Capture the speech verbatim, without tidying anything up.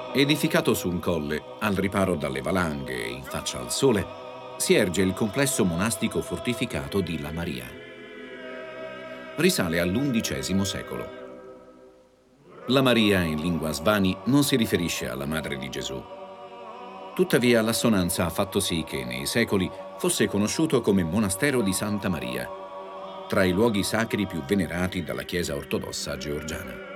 Edificato su un colle, al riparo dalle valanghe e in faccia al sole, si erge il complesso monastico fortificato di La Maria. Risale all'undicesimo secolo. La Maria in lingua svani non si riferisce alla Madre di Gesù. Tuttavia l'assonanza ha fatto sì che nei secoli fosse conosciuto come monastero di Santa Maria, tra i luoghi sacri più venerati dalla Chiesa ortodossa georgiana.